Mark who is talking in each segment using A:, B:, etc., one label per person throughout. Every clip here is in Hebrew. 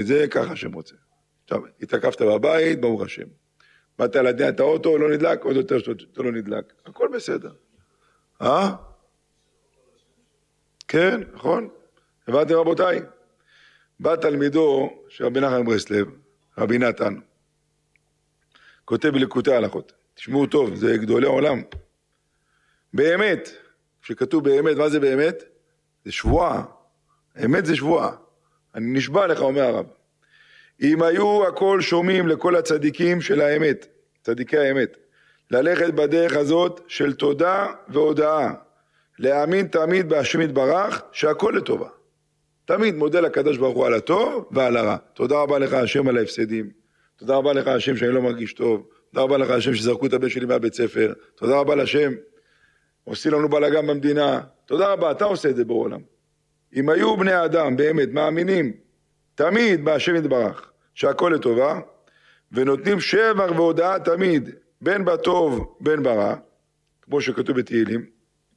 A: את זה, ככה השם רוצה. עכשיו, התעקפת בבית, ברוך השם. באת להניע את האוטו, לא נדלק, עוד יותר שאתה לא נדלק. הכל בסדר. כן, נכון? הבנתם רבותיי? בא תלמידו של רבי נחמן מברסלב, רבי נתן, כותב בליקוטי ההלכות. תשמעו טוב, זה גדולי העולם. באמת, כשכתוב באמת, מה זה באמת? זה שבועה. אמת זה שבועה. אני נשבע לך, אומר הרב. אם היו הכל שומעים לכל הצדיקים של האמת, צדיקי האמת, ללכת בדרך הזאת של תודה והודאה, להאמין תמיד בהשם יתברך שהכל לטובה. תמיד מודה לקדוש ברוך הוא על הטוב ועל הרע. תודה רבה לך השם על ההפסדים. תודה רבה לך השם שאני לא מרגיש טוב. תודה רבה לך השם שזרקו את הבן שלי מהבית ספר. תודה רבה לשם. עושים לנו בלגן במדינה. תודה רבה, אתה עושה את זה בעולם. אם היו בני האדם באמת מאמינים תמיד בהשם יתברך שהכל לטובה, ונותנים שבח והודאה תמיד בין בטוב בין ברע, כמו שכתוב בתהילים.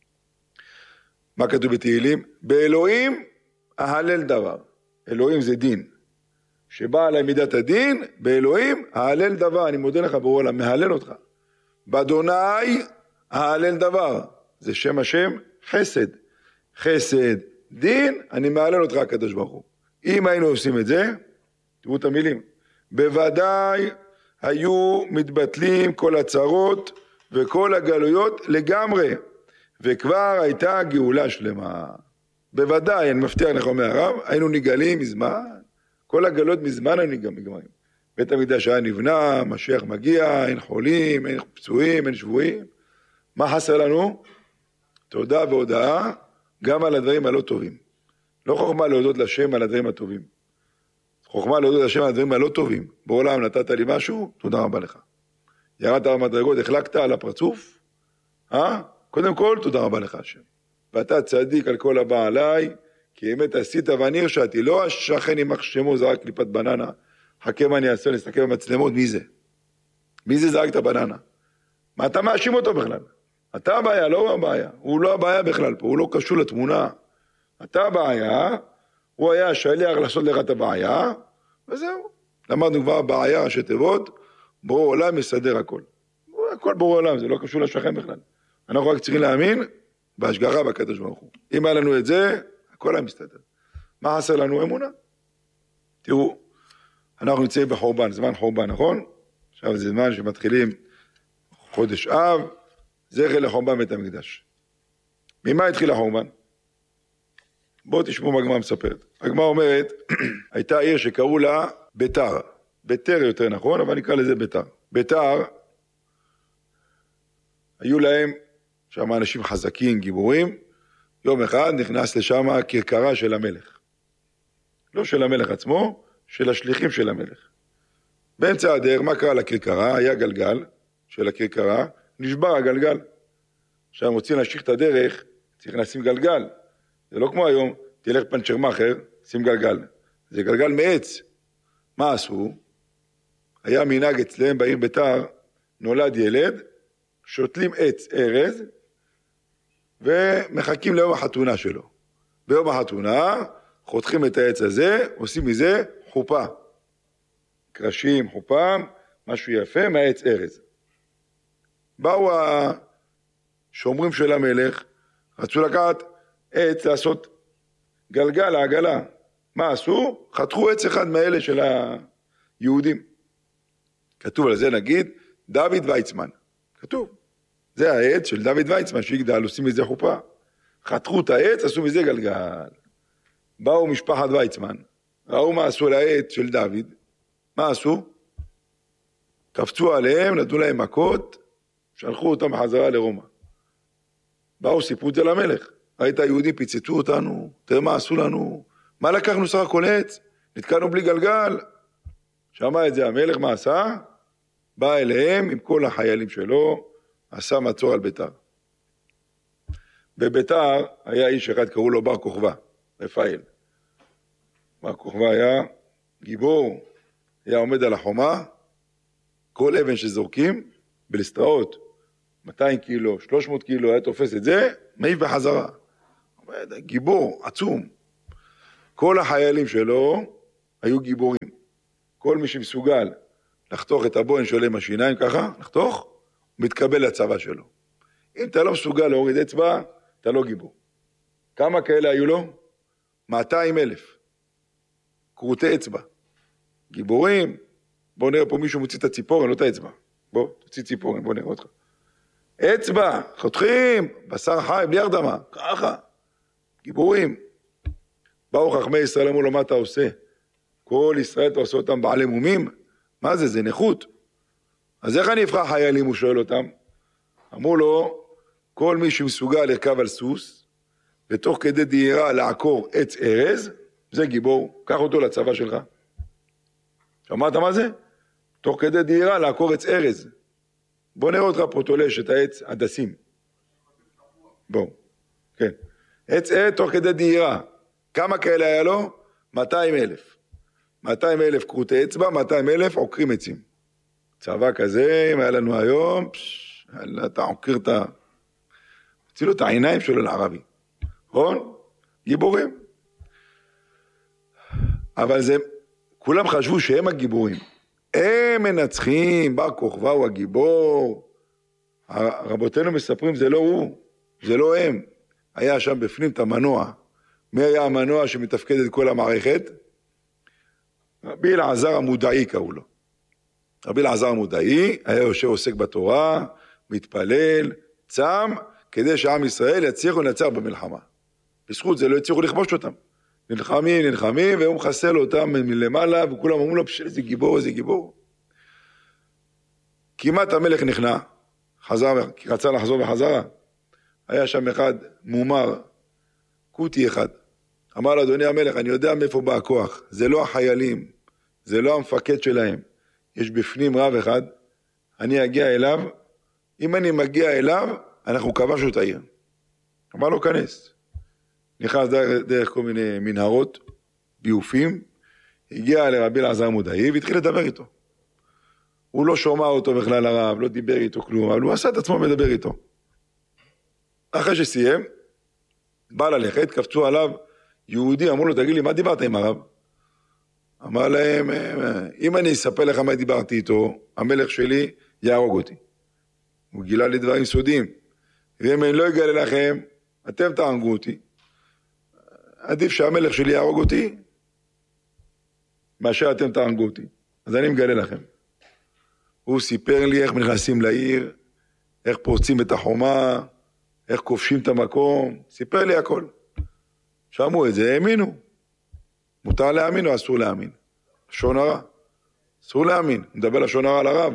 A: מה כתוב בתהילים? באלוהים ההלל דבר. אלוהים זה דין. שבא עליי מידת הדין, באלוהים ההלל דבר. אני מודה לך בעולם, מהלל אותך. באדוני ההלל דבר. זה שם השם חסד. חסד, דין, אני מהלל אותך הקדוש ברוך הוא. אם היינו עושים את זה, תראו את המילים, בוודאי היו מתבטלים כל הצרות וכל הגלויות לגמרי, וכבר הייתה גאולה שלמה. בוודאי, אני מבטיח לך אומר הרב, היינו נגלים מזמן, כל הגלות מזמן היינו נגמרים. בית המקדש היה נבנה, משיח מגיע, אין חולים, אין פצועים, אין שבויים. מה חסר לנו? תודה והודאה, גם על הדברים הלא טובים. לא חוכמה להודות לשם על הדברים הטובים. חוכמה להודות לשם על הדברים הלא טובים. בעולם נתת לי משהו, תודה רבה לך. ירדת במדרגות, החלקת על הפרצוף, קודם כל, תודה רבה לך השם. ואתה צדיק על כל הבא עליי, כי אמת עשית ואני הרשעתי. לא השכן ימח שמו זרק קליפת בננה, חכה מה אני אעשה, להסתכל במצלמות, מי זה? מי זה זרק את הבננה? מה אתה מאשים אותו בכלל? אתה הבעיה, לא הוא הבעיה. הוא לא הבעיה בכלל פה, הוא לא קשור לתמונה. אתה הבעיה, הוא היה השליח לעשות לך את הבעיה, וזהו. למדנו כבר בעיה, ראשי תיבות, בורא עולם מסדר הכל. הכל בורא עולם, זה לא קשור לשכן בכלל. אנחנו רק צריכים להאמין בהשגחה בקדוש ברוך הוא. אם היה לנו את זה, הכל היה מסתדר. מה חסר לנו? אמונה. תראו, אנחנו נמצאים בחורבן, זמן חורבן, נכון? עכשיו זה זמן שמתחילים חודש אב, זכר לחורבן בית המקדש. ממה התחיל החורבן? בואו תשמעו מה הגמרא מספרת. הגמרא אומרת, הייתה עיר שקראו לה ביתר. ביתר יותר נכון, אבל נקרא לזה ביתר. ביתר, היו להם שם אנשים חזקים, גיבורים. יום אחד נכנס לשם כרכרה של המלך. לא של המלך עצמו, של השליחים של המלך. באמצע הדרך, מה קרה לכרכרה? היה גלגל של הכרכרה, נשבר הגלגל. עכשיו רוצים להמשיך את הדרך, צריך לשים גלגל. זה לא כמו היום, תלך פנצ'רמאחר, שים גלגל. זה גלגל מעץ. מה עשו? היה מנהג אצלם בעיר ביתר, נולד ילד, שותלים עץ ארז, ומחכים ליום החתונה שלו. ביום החתונה, חותכים את העץ הזה, עושים מזה חופה. קרשים, חופה, משהו יפה מהעץ ארז. באו השומרים של המלך, רצו לקחת עץ לעשות גלגל לעגלה. מה עשו? חתכו עץ אחד מאלה של היהודים. כתוב על זה נגיד, דוד ויצמן. כתוב. זה העץ של דוד ויצמן שיגדל, עושים מזה חופה. חתכו את העץ, עשו מזה גלגל. באו משפחת ויצמן, ראו מה עשו לעץ של דוד. מה עשו? קפצו עליהם, נתנו להם מכות, שלחו אותם בחזרה לרומא. באו, סיפרו את זה למלך. ראית היהודים פיצצו אותנו, תראה מה עשו לנו, מה לקחנו סך הכל עץ? נתקענו בלי גלגל. שמע את זה המלך, מה עשה? בא אליהם עם כל החיילים שלו, עשה מצור על ביתר. בביתר היה איש אחד, קראו לו בר כוכבא, רפאל. בר כוכבא היה גיבור, היה עומד על החומה, כל אבן שזורקים, בלסטראות, 200 קילו, 300 קילו, היה תופס את זה, מעיף בחזרה. גיבור, עצום. כל החיילים שלו היו גיבורים. כל מי שמסוגל לחתוך את הבוין שלו עם השיניים ככה, לחתוך, הוא מתקבל לצבא שלו. אם אתה לא מסוגל להוריד אצבע, אתה לא גיבור. כמה כאלה היו לו? 200,000. קרוטי אצבע. גיבורים, בואו נראה פה מישהו מוציא את הציפורן, לא את האצבע. בוא, תוציא ציפורן, בוא נראה אותך. אצבע, חותכים, בשר חי, בלי הרדמה, ככה. גיבורים. באו חכמי ישראל, אמרו לו, מה אתה עושה? כל ישראל אתה עושה אותם בעלי מומים? מה זה? זה נכות. אז איך אני אבחר חיילים? הוא שואל אותם. אמרו לו, כל מי שמסוגל לרכב על סוס, ותוך כדי דהירה לעקור עץ ארז, זה גיבור, קח אותו לצבא שלך. שמעת מה זה? תוך כדי דהירה לעקור עץ ארז. בוא נראה אותך פה תולש את העץ הדסים. בוא, כן. עץ ארז תוך כדי דהירה. כמה כאלה היה לו? 200,000. 200,000 קרוטי אצבע, 200,000 עוקרים עצים. צבא כזה, אם היה לנו היום, אתה עוקר את ה... הוציא את העיניים שלו לערבי. נכון? גיבורים. אבל זה, כולם חשבו שהם הגיבורים. הם מנצחים, בר כוכבא הוא הגיבור. רבותינו מספרים, זה לא הוא, זה לא הם. היה שם בפנים את המנוע. מי היה המנוע שמתפקד את כל המערכת? רבי אלעזר המודעי קראו לו. רבי אלעזר המודעי היה יושב עוסק בתורה, מתפלל, צם, כדי שעם ישראל יצליחו לנצח במלחמה. בזכות זה לא יצליחו לכבוש אותם. נלחמים, והוא מחסל אותם מלמעלה, וכולם אמרו לו, איזה גיבור, איזה גיבור. כמעט המלך נכנע, רצה לחזור בחזרה. היה שם אחד מומר, קוטי אחד. אמר לו, אדוני המלך, אני יודע מאיפה בא הכוח. זה לא החיילים, זה לא המפקד שלהם. יש בפנים רב אחד, אני אגיע אליו, אם אני מגיע אליו, אנחנו כבשנו את העיר. אמר לו, כנס. נכנס דרך כל מיני מנהרות, ביופים, הגיע לרבי אלעזר המודעי והתחיל לדבר איתו. הוא לא שומע אותו בכלל הרב, לא דיבר איתו כלום, אבל הוא עשה את עצמו מדבר איתו. אחרי שסיים, בא ללכת, קפצו עליו יהודי, אמרו לו, תגיד לי, מה דיברת עם הרב? אמר להם, אם אני אספר לך מה דיברתי איתו, המלך שלי יהרוג אותי. הוא גילה לי דברים סודיים. ואם אני לא אגלה לכם, אתם תהרגו אותי. עדיף שהמלך שלי יהרוג אותי, מאשר אתם תהרגו אותי. אז אני מגלה לכם. הוא סיפר לי איך נכנסים לעיר, איך פורצים את החומה, איך כובשים את המקום, סיפר לי הכל. שמעו את זה, האמינו. מותר להאמין או אסור להאמין? לשון הרע. אסור להאמין, מדבר לשון הרע על הרב.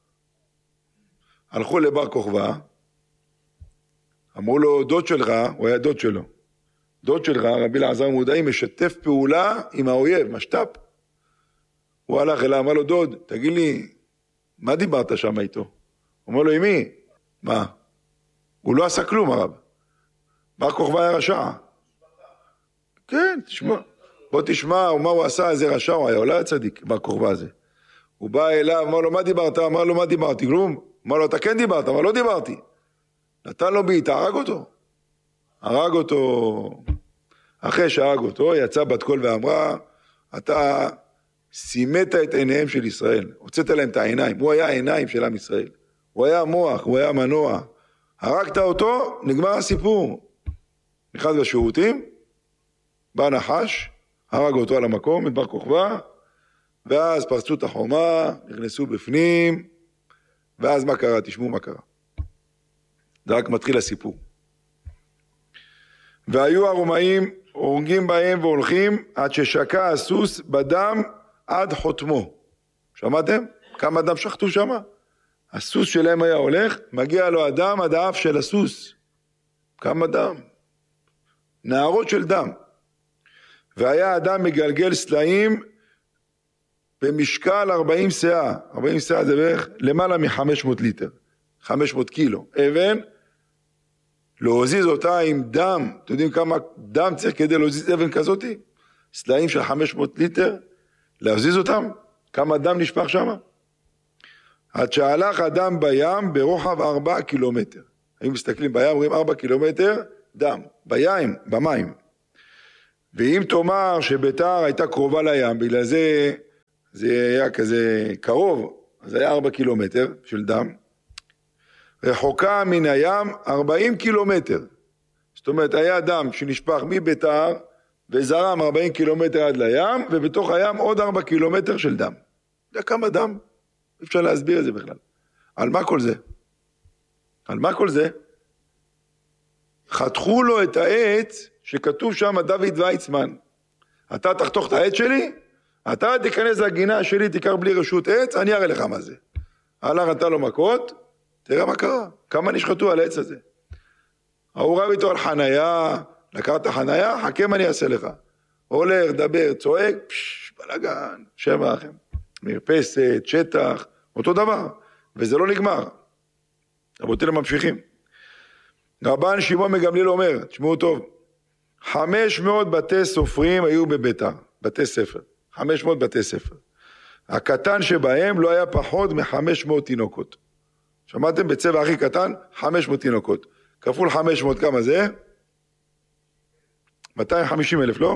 A: הלכו לבר כוכבא, אמרו לו, דוד שלך, הוא היה דוד שלו. דוד שלך, רבי אלעזר המודעי, משתף פעולה עם האויב, משת"פ. הוא הלך אליו, אמר לו, דוד, תגיד לי, מה דיברת שם איתו? הוא אומר לו, עם מי? מה? הוא לא עשה כלום, הרב. בר כוכבא היה רשע. כן, תשמע. בוא תשמע, מה הוא עשה, איזה רשע הוא היה, הוא לא היה צדיק, בר כוכבא הזה. הוא בא אליו, אמר לו, מה דיברת? אמר לו, מה דיברתי? כלום. אמר לו, אתה כן דיברת, אבל לא דיברתי. נתן לו בעיטה, הרג אותו. הרג אותו. אחרי שהרג אותו, יצא בת קול ואמרה, אתה סימת את עיניהם של ישראל. הוצאת להם את העיניים. הוא היה העיניים של עם ישראל. הוא היה המוח, הוא היה המנוע. הרגת אותו, נגמר הסיפור. נכנס בשירותים, בא נחש, הרג אותו על המקום, את בר כוכבא, ואז פרצו את החומה, נכנסו בפנים, ואז מה קרה? תשמעו מה קרה. זה רק מתחיל הסיפור. והיו הרומאים הורגים בהם והולכים עד ששקע הסוס בדם עד חותמו. שמעתם? כמה דם שחטו שם? הסוס שלהם היה הולך, מגיע לו הדם עד האף של הסוס. כמה דם? נהרות של דם. והיה אדם מגלגל סלעים במשקל 40 שאה. 40 שאה זה בערך למעלה מ-500 ליטר. 500 קילו. אבן, להוזיז אותה עם דם. אתם יודעים כמה דם צריך כדי להוזיז אבן כזאת? סלעים של 500 ליטר. להזיז אותם? כמה דם נשפך שם? עד שהלך אדם בים ברוחב 4 קילומטר. היו מסתכלים בים, רואים 4 קילומטר דם. בים, במים. ואם תאמר שביתר הייתה קרובה לים, בגלל זה היה כזה קרוב, אז זה היה 4 קילומטר של דם, רחוקה מן הים 40 קילומטר. זאת אומרת, היה דם שנשפך מביתר, וזרם 40 קילומטר עד לים, ובתוך הים עוד 4 קילומטר של דם. אתה יודע כמה דם? אפשר להסביר את זה בכלל. על מה כל זה? על מה כל זה? חתכו לו את העץ שכתוב שם דוד ויצמן. אתה תחתוך את העץ שלי, אתה תיכנס לגינה שלי, תיקח בלי רשות עץ, אני אראה לך מה זה. הלך נתן לו מכות, תראה מה קרה, כמה נשחטו על העץ הזה. הוא רב איתו על חנייה, לקחת חנייה, חכה מה אני אעשה לך. הולך, דבר, צועק, בלגן, שבע לכם. מרפסת, שטח, אותו דבר. וזה לא נגמר. רבותינו ממשיכים. רבן שמעון מגמליאל אומר, תשמעו טוב, 500 בתי סופרים היו בביתר, בתי ספר. 500 בתי ספר. הקטן שבהם לא היה פחות מ-500 תינוקות. שמעתם? בצבע הכי קטן, 500 תינוקות. כפול 500 כמה זה? 250,000, לא?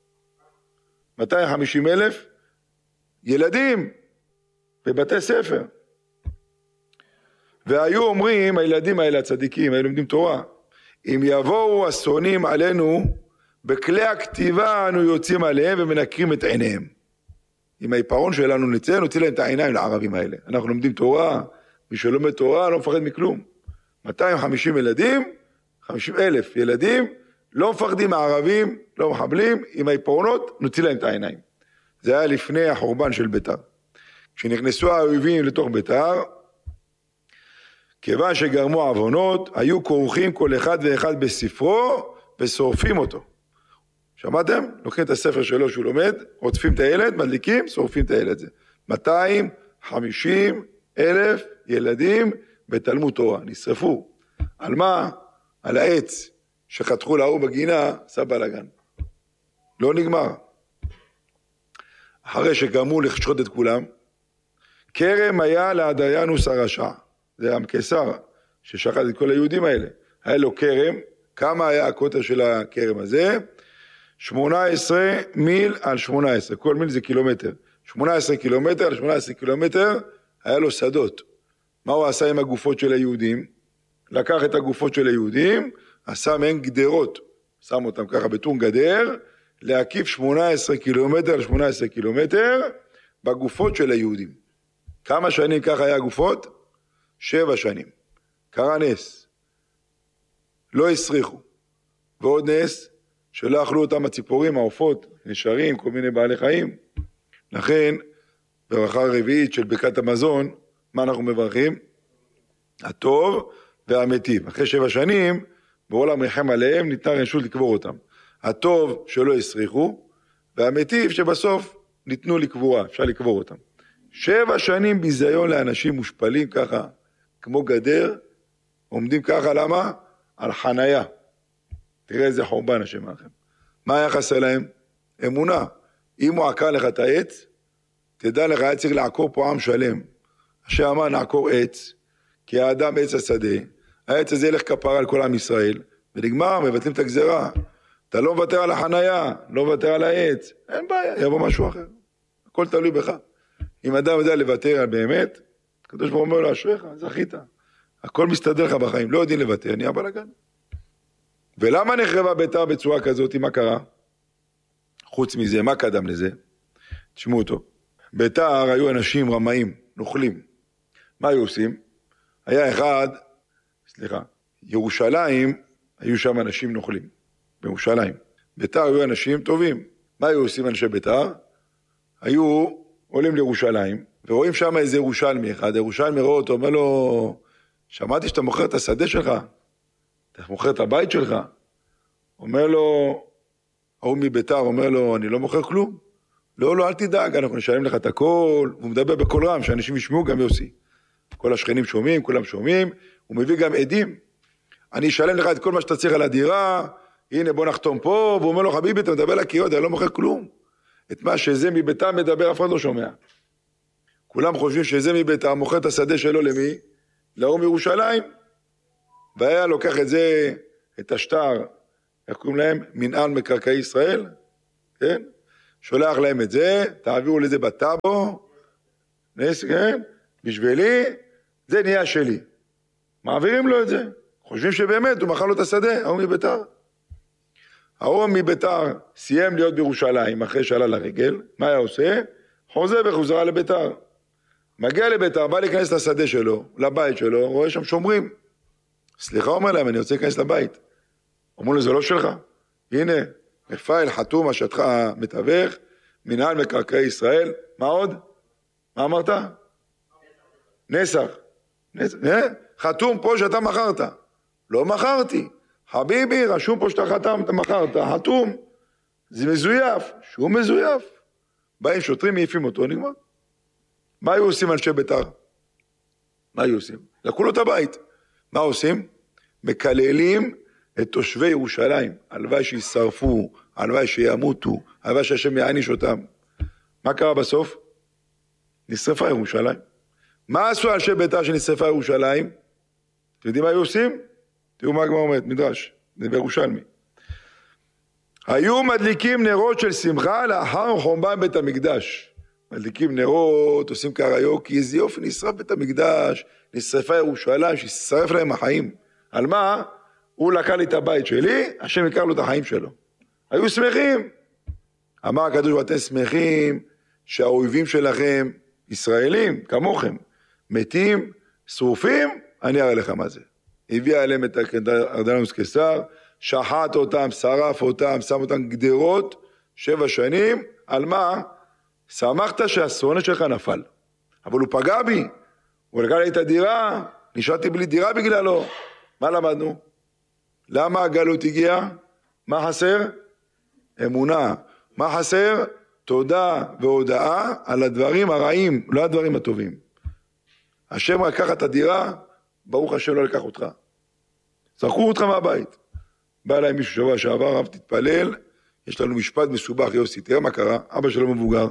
A: 250,000 ילדים בבתי ספר. והיו אומרים, הילדים האלה הצדיקים, היו לומדים תורה, אם יבואו אסונים עלינו, בכלי הכתיבה אנו יוצאים עליהם ומנקרים את עיניהם. עם העיפרון שלנו נצא, נוציא להם את העיניים לערבים האלה. אנחנו לומדים תורה, מי שלומד תורה לא מפחד מכלום. 250 ילדים, 50,000 ילדים, לא מפחדים מהערבים, לא מחבלים, עם העיפרונות נוציא להם את העיניים. זה היה לפני החורבן של ביתר. כשנכנסו האויבים לתוך ביתר, כיוון שגרמו עוונות, היו כורכים כל אחד ואחד בספרו ושורפים אותו. שמעתם? לוקחים את הספר שלו שהוא לומד, עוטפים את הילד, מדליקים, שורפים את הילד. זה 250,000 ילדים בתלמוד תורה, נשרפו. על מה? על העץ שחתכו להוא בגינה, עשה בלגן. לא נגמר. אחרי שגרמו לשחוט את כולם, כרם היה לאדריאנוס הרשע. זה הקיסר ששחט את כל היהודים האלה. היה לו כרם, כמה היה הקוטר של הכרם הזה? 18 מיל על 18, כל מיל זה קילומטר. 18 קילומטר על 18 קילומטר היה לו שדות. מה הוא עשה עם הגופות של היהודים? לקח את הגופות של היהודים, עשה מהן גדרות, שם אותם ככה בתון גדר, להקיף 18 קילומטר על 18 קילומטר בגופות של היהודים. כמה שנים ככה היה הגופות? 7 שנים. קרה נס. לא הסריחו. ועוד נס, שלא אכלו אותם הציפורים, העופות, נשארים, כל מיני בעלי חיים. לכן, ברכה רביעית של ברכת המזון, מה אנחנו מברכים? הטוב והמיטיב. אחרי 7 שנים, בעולם ריחם עליהם, ניתנה רשות לקבור אותם. הטוב שלא הסריחו, והמיטיב שבסוף ניתנו לקבורה, אפשר לקבור אותם. 7 שנים ביזיון לאנשים מושפלים ככה, כמו גדר, עומדים ככה, למה? על חנייה. תראה איזה חורבן השם לכם. מה היה חסר להם? אמונה. אם הוא עקר לך את העץ, תדע לך, היה צריך לעקור פה עם שלם. השם אמר, נעקור עץ, כי האדם עץ השדה, העץ הזה ילך כפרה על כל עם ישראל, ונגמר, מבטלים את הגזרה. אתה לא מוותר על החנייה, לא מוותר על העץ, אין בעיה, יבוא משהו אחר. הכל תלוי בך. אם אדם יודע לוותר על באמת, הקדוש ברוך הוא אומר לו, אשריך, זכית. הכל מסתדר לך בחיים, לא יודעים לוותר, נהיה בלגן. ולמה נחרבה ביתר בצורה כזאת, מה קרה? חוץ מזה, מה קדם לזה? תשמעו אותו. ביתר היו אנשים רמאים, נוכלים. מה היו עושים? היה ירושלים, היו שם אנשים נוכלים. בירושלים. ביתר היו אנשים טובים. מה היו עושים אנשי ביתר? היו עולים לירושלים, ורואים שם איזה ירושלמי אחד, ירושלמי רואה אותו, אומר לו, שמעתי שאתה מוכר את השדה שלך, אתה מוכר את הבית שלך, אומר לו, ההוא מביתר, אומר לו, אני לא מוכר כלום, לא, אל תדאג, אנחנו נשלם לך את הכל, הוא מדבר בכל רם, שאנשים ישמעו גם יוסי, כל השכנים שומעים, כולם שומעים, הוא מביא גם עדים, אני אשלם לך את כל מה שאתה צריך על הדירה, הנה בוא נחתום פה, והוא אומר לו, חביבי, אתה מדבר לקריות, אני לא מוכר כלום, את מה שזה מביתר מדבר, אף אחד לא שומע. כולם חושבים שזה מביתר, מוכר את השדה שלו למי? להוא מירושלים. והיה לוקח את זה, את השטר, איך קוראים להם? מנהל מקרקעי ישראל, כן? שולח להם את זה, תעבירו לזה בטאבו, כן? בשבילי, זה נהיה שלי. מעבירים לו את זה. חושבים שבאמת הוא מכר לו את השדה, ההוא מביתר. ההוא מביתר סיים להיות בירושלים אחרי שעלה לרגל, מה היה עושה? חוזר וחוזרה לביתר. מגיע לביתר, בא להיכנס לשדה שלו, לבית שלו, רואה שם שומרים. סליחה, אומר להם, אני רוצה להיכנס לבית. אמרו לו, זה לא שלך. הנה, רפאל חתום השטח המתווך, מנהל מקרקעי ישראל. מה עוד? מה אמרת? נסח. חתום פה שאתה מכרת. לא מכרתי. חביבי, רשום פה שאתה חתם, אתה מכרת. חתום. זה מזויף. שהוא מזויף. באים שוטרים, מעיפים אותו, נגמר. מה היו עושים אנשי ביתר? מה היו עושים? לקחו לו את הבית. מה עושים? מקללים את תושבי ירושלים. הלוואי שישרפו, הלוואי שימותו, הלוואי שהשם יעניש אותם. מה קרה בסוף? נשרפה ירושלים. מה עשו אנשי ביתר שנשרפה ירושלים? אתם יודעים מה היו עושים? תראו מה הגמרא אומרת, מדרש, זה בירושלמי. היו מדליקים נרות של שמחה לאחר חורבן בית המקדש. מדליקים נרות, עושים קריוקי, איזה יופי, נשרף בית המקדש, נשרפה ירושלים, שישרף להם החיים. על מה? הוא לקח לי את הבית שלי, השם יקר לו את החיים שלו. היו שמחים. אמר הקדוש, ואתם שמחים שהאויבים שלכם, ישראלים, כמוכם, מתים, שרופים, אני אראה לך מה זה. הביא עליהם את ארדנוס קיסר, שחט אותם, שרף אותם, שם אותם גדרות, 7 שנים, על מה? שמחת שהשונא שלך נפל. אבל הוא פגע בי, הוא לקח לי את הדירה, נשארתי בלי דירה בגללו. מה למדנו? למה הגלות הגיעה? מה חסר? אמונה. מה חסר? תודה והודאה על הדברים הרעים, לא הדברים הטובים. השם לקח את הדירה, ברוך השם לא לקח אותך. זרקו אותך מהבית. בא אליי מישהו שבוע שעבר, רב תתפלל, יש לנו משפט מסובך, יוסי, תראה מה קרה, אבא שלו מבוגר,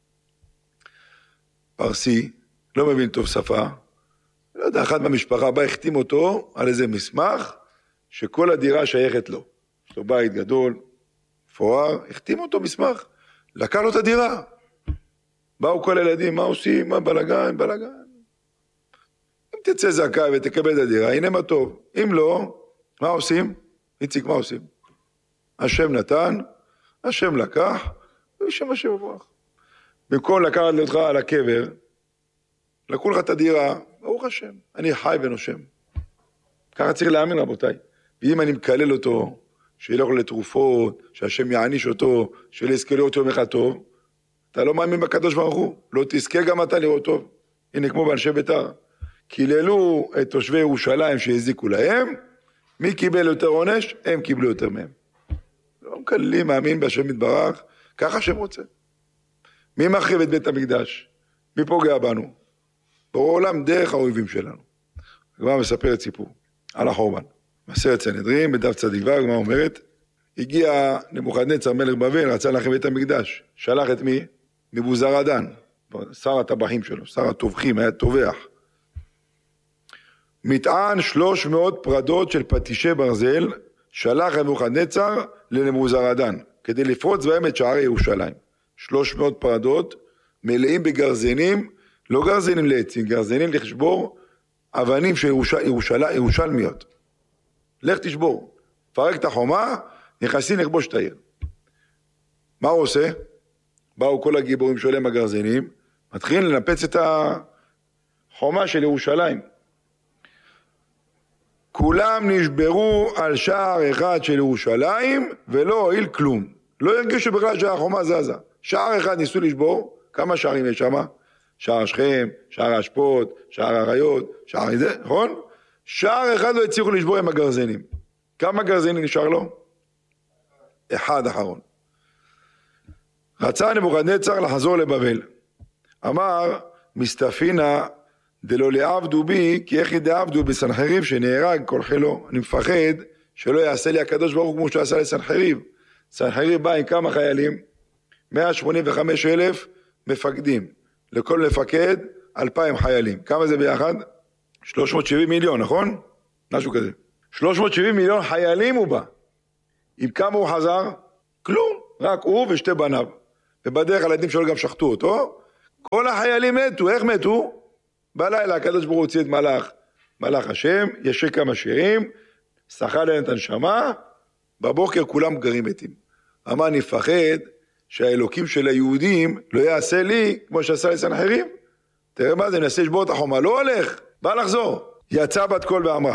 A: פרסי, לא מבין טוב שפה, לא יודע, אחד במשפחה בא, החתים אותו על איזה מסמך, שכל הדירה שייכת לו. יש לו בית גדול, מפואר, החתים אותו מסמך, לקח לו את הדירה. באו כל הילדים, מה עושים? מה בלגן? בלגן. אם תצא זכאי ותקבל את הדירה, הנה מה טוב. אם לא, מה עושים? איציק, מה עושים? השם נתן, השם לקח, ושם השם יברך. במקום לקחת אותך על הקבר, לקחו לך את הדירה, ברוך השם, אני חי ונושם. ככה צריך להאמין רבותיי. ואם אני מקלל אותו, שילך לו לתרופות, שהשם יעניש אותו, שלא יזכה לראות יום אחד טוב, אתה לא מאמין בקדוש ברוך הוא, לא תזכה גם אתה לראות טוב. הנה כמו באנשי ביתר, קיללו את תושבי ירושלים שהזיקו להם, מי קיבל יותר עונש? הם קיבלו יותר מהם. לא מקללים, מאמין בהשם יתברך, ככה שהם רוצה. מי מחריב את בית המקדש? מי פוגע בנו? ברור עולם דרך האויבים שלנו. הגמרא מספרת סיפור על החורבן. מסכת סנהדרין, בדף צדיק ו', הגמרא אומרת, הגיע נבוכדנצר מלך בבל, רצה להחריב את המקדש. שלח את מי? נבוזראדן, שר הטבחים שלו, שר הטובחים, היה טובח. מטען 300 פרדות של פטישי ברזל, שלח נבוכדנצר לנבוזראדן, כדי לפרוץ בהם את שערי ירושלים. 300 פרדות מלאים בגרזנים, לא גרזנים לעצים, גרזנים לשבור אבנים של ירושלמיות. לך תשבור, פרק את החומה, נכנסים לכבוש את העיר. מה הוא עושה? באו כל הגיבורים שלהם הגרזנים, מתחילים לנפץ את החומה של ירושלים. כולם נשברו על שער אחד של ירושלים, ולא הועיל כלום. לא הרגישו בכלל שהחומה זזה. שער אחד ניסו לשבור, כמה שערים יש שם? שער שכם, שער השפוט, שער הריות, שער זה, נכון? שער אחד לא הצליחו לשבור עם הגרזנים. כמה גרזנים נשאר לו? אחד אחרון. רצה נבוכדנצר לחזור לבבל. אמר, מסתפינה דלא לעבדו בי, כי איך ידעבדו בסנחריב שנהרג כל חילו. אני מפחד שלא יעשה לי הקדוש ברוך הוא כמו שעשה לסנחריב. סנחריב בא עם כמה חיילים? 185,000 מפקדים. לכל מפקד 2,000 חיילים. כמה זה ביחד? 370 מיליון, נכון? משהו כזה. 370 מיליון חיילים הוא בא. עם כמה הוא חזר? כלום. רק הוא ושתי בניו. ובדרך הילדים שלו גם שחטו אותו. כל החיילים מתו, איך מתו? בלילה הקדוש ברוך הוא הוציא את מלאך השם, ישיר כמה שירים, שחה להם את הנשמה, בבוקר כולם גרים מתים. אמר אני מפחד שהאלוקים של היהודים לא יעשה לי כמו שעשה לסנחריב. תראה מה זה, ננסה לשבור את החומה, לא הולך, בא לחזור. יצא בת קול ואמרה,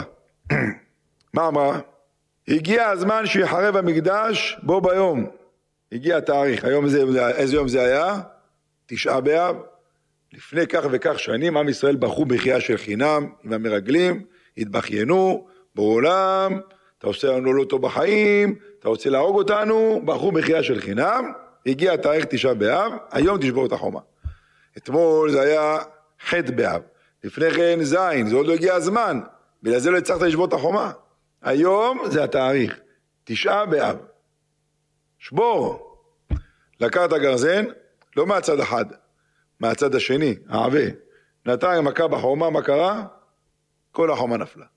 A: מה אמרה? הגיע הזמן שיחרב המקדש בו ביום. הגיע התאריך, איזה יום זה היה? 9 באב. לפני כך וכך שנים עם ישראל בחרו בחייה של חינם עם המרגלים, התבחיינו בעולם, אתה עושה לנו לא טוב בחיים, אתה רוצה להרוג אותנו, בחרו בחייה של חינם, הגיע התאריך 9 באב, היום תשבור את החומה. אתמול זה היה ח' באב, לפני כן זין, זה עוד לא הגיע הזמן, בגלל זה לא הצלחת לשבור את החומה. היום זה התאריך, 9 באב. שבור. לקח את הגרזן, לא מהצד אחד, מהצד השני, העבה. נתן מכה בחומה, מה קרה? כל החומה נפלה.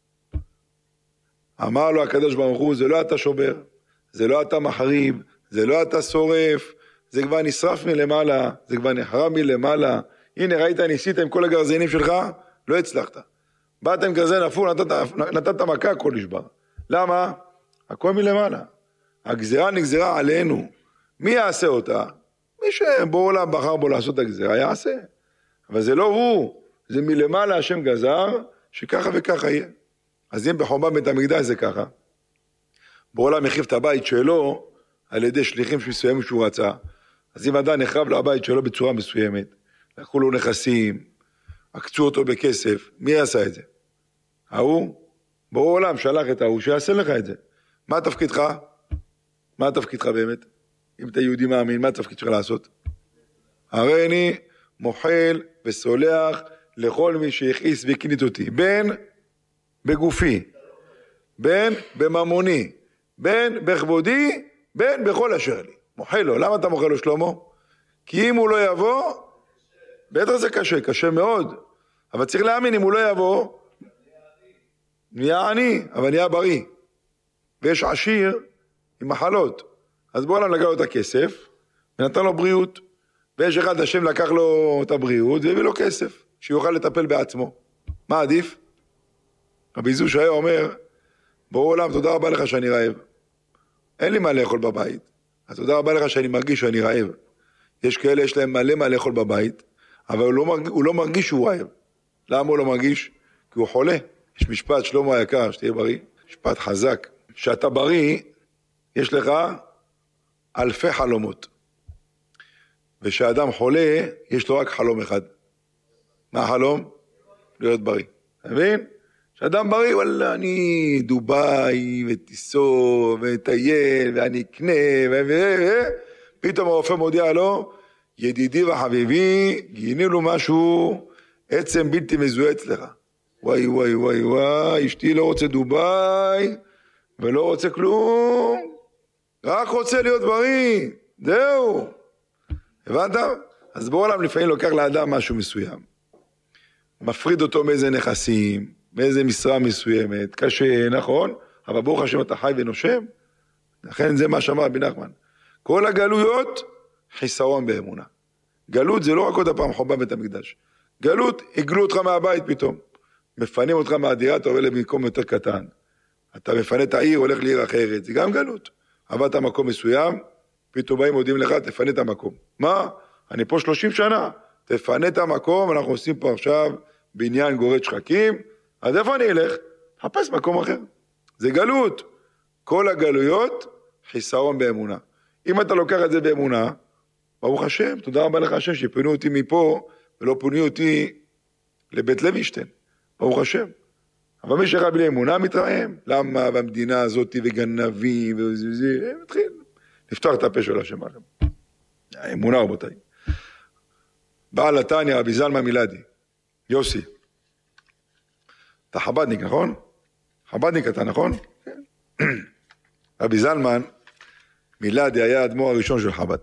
A: אמר לו הקדוש ברוך הוא, זה לא אתה שובר, זה לא אתה מחריב, זה לא אתה שורף, זה כבר נשרף מלמעלה, זה כבר נחרב מלמעלה. הנה ראית, ניסית עם כל הגרזנים שלך, לא הצלחת. באת עם גרזן אפור, נתת מכה, הכל נשבר. למה? הכל מלמעלה. הגזירה נגזרה עלינו. מי יעשה אותה? מי שבעולם בחר בו לעשות את הגזירה, יעשה. אבל זה לא הוא, זה מלמעלה השם גזר, שככה וככה יהיה. אז אם בחורבן בית המקדש זה ככה, בעולם החריב את הבית שלו, על ידי שליחים מסוימים שהוא רצה, אז אם אדם נחרב לו הבית שלו בצורה מסוימת, לקחו לו נכסים, עקצו אותו בכסף, מי יעשה את זה? ההוא, בעולם שלח את ההוא שיעשה לך את זה. מה תפקידך? מה תפקידך באמת? אם אתה יהודי מאמין, מה תפקיד שלך לעשות? הרי אני מוחל וסולח לכל מי שהכעיס והקנית אותי, בין בגופי, בין בממוני, בין בכבודי, בין בכל אשר לי. מוחל לו. למה אתה מוחל לו שלמה? כי אם הוא לא יבוא, בטח זה קשה, קשה מאוד. אבל צריך להאמין, אם הוא לא יבוא, נהיה עני, אבל נהיה בריא. ויש עשיר עם מחלות. אז בוא נגע לו את הכסף, ונתן לו בריאות. ויש אחד, השם לקח לו את הבריאות, והביא לו כסף, שיוכל לטפל בעצמו. מה עדיף? רבי זוש היה אומר, בורא עולם, תודה רבה לך שאני רעב. אין לי מה לאכול בבית. אז תודה רבה לך שאני מרגיש שאני רעב. יש כאלה, יש להם מלא לאכול בבית, אבל הוא לא מרגיש שהוא רעב. למה הוא לא מרגיש? כי הוא חולה. יש משפט, שלמה היקר, שתהיה בריא, משפט חזק. שאתה בריא, יש לך אלפי חלומות. ושאדם חולה, יש לו רק חלום אחד. מה החלום? להיות בריא. אתה מבין? שאדם בריא, וואלה, אני דובאי, וטיסו, וטייל, ואני אקנה, פתאום הרופא מודיע לו, ידידי וחביבי, גינינו לו משהו, עצם בלתי מזוהה אצלך. וואי, וואי, וואי, וואי, אשתי לא רוצה דובאי, ולא רוצה כלום, רק רוצה להיות בריא, זהו. הבנת? אז בעולם לפעמים לוקח לאדם משהו מסוים. מפריד אותו מאיזה נכסים, מאיזה משרה מסוימת, קשה, נכון? אבל ברוך השם אתה חי ונושם. לכן זה מה שאמר רבי נחמן. כל הגלויות, חיסרון באמונה. גלות זה לא רק עוד הפעם חורבן בית המקדש. גלות, הגלו אותך מהבית פתאום. מפנים אותך מהדירה, אתה עובר למקום יותר קטן. אתה מפנה את העיר, הולך לעיר אחרת. זה גם גלות. עבדת מקום מסוים, פתאום באים מודיעים לך, תפנה את המקום. מה? אני פה 30 שנה. תפנה את המקום, אנחנו עושים פה עכשיו בניין גורד שחקים. אז איפה אני אלך? חפש מקום אחר. זה גלות. כל הגלויות, חיסרון באמונה. אם אתה לוקח את זה באמונה, ברוך השם, תודה רבה לך השם, שפינו אותי מפה, ולא פינו אותי לבית לוינשטיין. ברוך השם. אבל מי שרב בלי אמונה מתרעם. למה במדינה הזאת וגנבים וזה, מתחיל. לפתוח את הפה של השם עליהם. אמונה רבותיי. בעל התניא, רבי זלמן מילדי. יוסי. אתה חבדניק, נכון? חבדניק אתה, נכון? כן. רבי זלמן מילדי היה האדמו"ר הראשון של חב"ד.